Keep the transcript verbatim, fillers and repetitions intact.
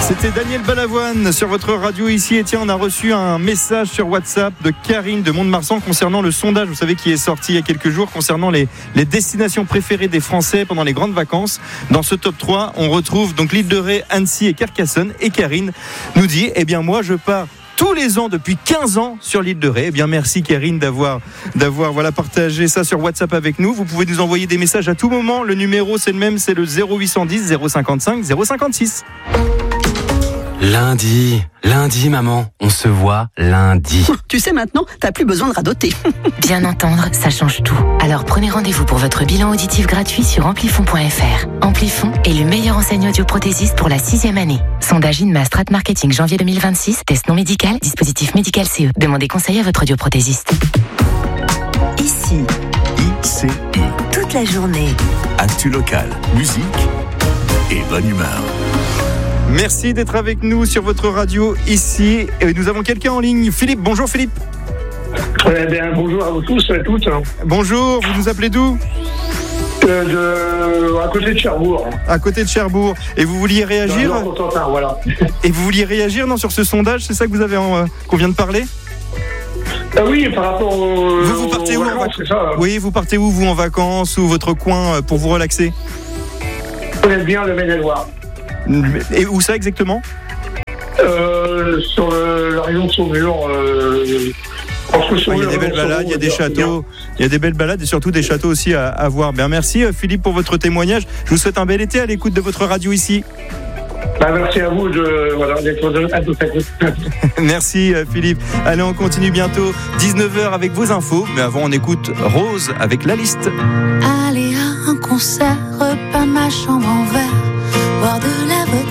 C'était Daniel Balavoine sur votre radio ici. Et tiens, on a reçu un message sur WhatsApp de Karine de Mont-de-Marsan concernant le sondage, vous savez, qui est sorti il y a quelques jours concernant les, les destinations préférées des Français pendant les grandes vacances. Dans ce top trois, on retrouve donc l'île de Ré, Annecy et Carcassonne. Et Karine nous dit, eh bien moi je pars tous les ans depuis quinze ans sur l'île de Ré. Eh bien merci Karine d'avoir, d'avoir voilà, partagé ça sur WhatsApp avec nous. Vous pouvez nous envoyer des messages à tout moment. Le numéro c'est le même, c'est le zéro huit cent dix zéro cinquante-cinq zéro cinquante-six. Lundi, lundi maman, on se voit lundi. Tu sais maintenant, t'as plus besoin de radoter. Bien entendre, ça change tout. Alors prenez rendez-vous pour votre bilan auditif gratuit sur amplifon point f r. Amplifon est le meilleur enseigne audioprothésiste pour la sixième année. Sondage INMA Strat Marketing janvier deux mille vingt-six, test non médical, dispositif médical C E. Demandez conseil à votre audioprothésiste. Ici, I C I. toute la journée. Actu locale, musique et bonne humeur. Merci d'être avec nous sur votre radio ici. Et nous avons quelqu'un en ligne. Philippe, bonjour Philippe. Eh bien, bonjour à vous tous et à toutes. Bonjour, vous nous appelez d'où ? euh, de, À côté de Cherbourg. À côté de Cherbourg. Et vous vouliez réagir ? Non, Constantin, voilà. Et vous vouliez réagir non, sur ce sondage, c'est ça que vous avez en, euh, qu'on vient de parler ? Ah oui, par rapport au. Vous, vous partez où en vacances, c'est ça. Oui, vous partez où vous en vacances ou votre coin euh, pour vous relaxer ? Je connais bien le Maine-et-Loire. Et où ça exactement ? euh, Sur le, la région de Saumur. Euh, il y a des belles balades, il y a des châteaux, il y a des belles balades et surtout des châteaux aussi à, à voir. Bien, merci Philippe pour votre témoignage. Je vous souhaite un bel été à l'écoute de votre radio ici. Bah, merci à vous de, voilà, d'être à tout à Merci Philippe. Allez, on continue bientôt. dix-neuf heures avec vos infos. Mais avant, on écoute Rose avec La Liste. Aller à un concert, repas ma chambre en verre, boire de la vodka.